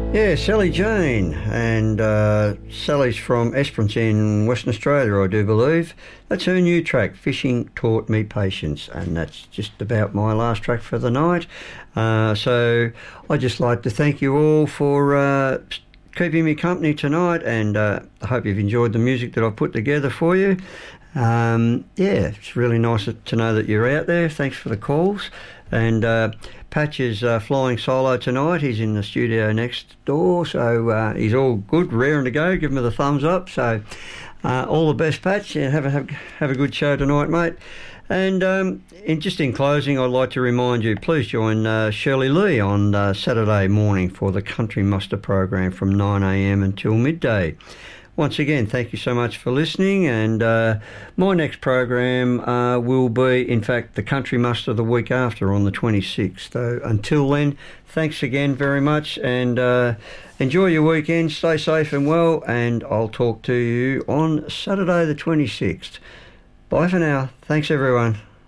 Yeah, Sally Jane, and Sally's from Esperance in Western Australia, I do believe. That's her new track, Fishing Taught Me Patience, and that's just about my last track for the night. So I'd just like to thank you all for keeping me company tonight, and I hope you've enjoyed the music that I've put together for you. It's really nice to know that you're out there. Thanks for the calls. And Patch is flying solo tonight. He's in the studio next door, so he's all good, raring to go. Give him the thumbs up. So all the best, Patch. Yeah, have a good show tonight, mate. And in closing, I'd like to remind you, please join Shirley Lee on Saturday morning for the Country Muster program from 9 a.m. until midday. Once again, thank you so much for listening, and my next program will be, in fact, the Country Muster the week after on the 26th. So until then, thanks again very much, and enjoy your weekend, stay safe and well, and I'll talk to you on Saturday the 26th. Bye for now. Thanks, everyone.